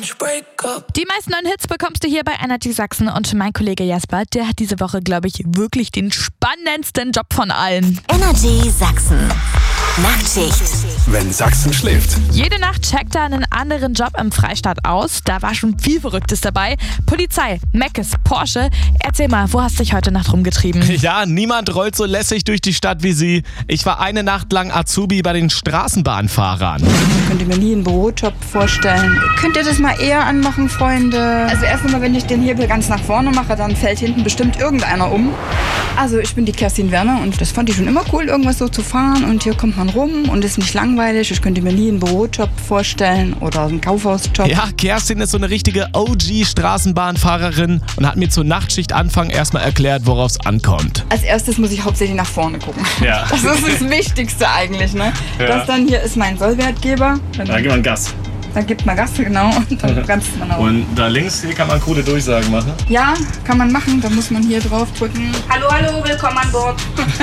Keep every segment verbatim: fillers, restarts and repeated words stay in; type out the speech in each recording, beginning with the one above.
Die meisten neuen Hits bekommst du hier bei Energy Sachsen und mein Kollege Jasper, der hat diese Woche, glaube ich, wirklich den spannendsten Job von allen. Energy Sachsen. Nachtschicht. Wenn Sachsen schläft. Jede Nacht checkt er einen anderen Job im Freistaat aus. Da war schon viel Verrücktes dabei. Polizei, Meckes, Porsche. Erzähl mal, wo hast du dich heute Nacht rumgetrieben? Ja, niemand rollt so lässig durch die Stadt wie sie. Ich war eine Nacht lang Azubi bei den Straßenbahnfahrern. Könnt ihr mir nie einen Bürojob vorstellen? Könnt ihr das mal eher anmachen, Freunde? Also erst einmal, wenn ich den Hebel ganz nach vorne mache, dann fällt hinten bestimmt irgendeiner um. Also ich bin die Kerstin Werner und das fand ich schon immer cool, irgendwas so zu fahren. Und hier kommt man rum und ist nicht langweilig. Ich könnte mir nie einen Bürojob vorstellen oder einen Kaufhausjob. Ja, Kerstin ist so eine richtige O G-Straßenbahnfahrerin und hat mir zur Nachtschichtanfang erstmal erklärt, worauf es ankommt. Als erstes muss ich hauptsächlich nach vorne gucken. Ja. Das ist das Wichtigste eigentlich, ne? Ja. Das dann hier ist mein Sollwertgeber. Da gibt man Gas. Da gibt man Gas, genau, und dann bremst man auch. Und da links hier kann man coole Durchsagen machen. Ja, kann man machen. Da muss man hier drauf drücken. Hallo, hallo, willkommen an Bord.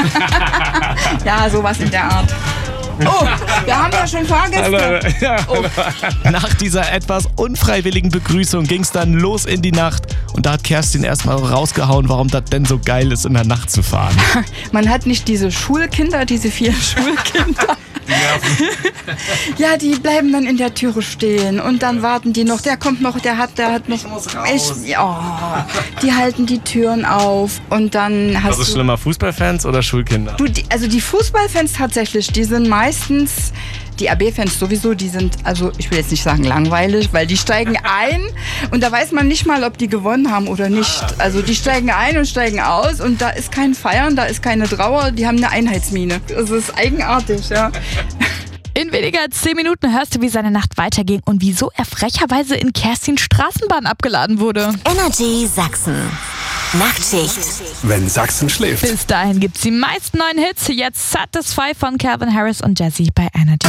Ja, sowas in der Art. Oh, wir haben ja schon Fahrgäste. Ja. Oh. Nach dieser etwas unfreiwilligen Begrüßung ging es dann los in die Nacht. Und da hat Kerstin erstmal rausgehauen, warum das denn so geil ist, in der Nacht zu fahren. Man hat nicht diese Schulkinder, diese vier Schulkinder. Ja, die bleiben dann in der Türe stehen und dann warten die noch. Der kommt noch, der hat, der hat noch. Ich muss raus. Ich, ja, die halten die Türen auf und dann hast Was ist du. schlimmer, Fußballfans oder Schulkinder? Du, die, also die Fußballfans tatsächlich, die sind meistens, die A B-Fans sowieso, die sind, also ich will jetzt nicht sagen langweilig, weil die steigen ein und da weiß man nicht mal, ob die gewonnen haben oder nicht. Also die steigen ein und steigen aus und da ist kein Feiern, da ist keine Trauer, die haben eine Einheitsmine. Das ist eigenartig, ja. In weniger als zehn Minuten hörst du, wie seine Nacht weiterging und wieso er frecherweise in Kerstins Straßenbahn abgeladen wurde. Energy Sachsen. Nachtschicht. Wenn Sachsen schläft. Bis dahin gibt's die meisten neuen Hits. Jetzt Satisfy von Calvin Harris und Jazzy bei Energy.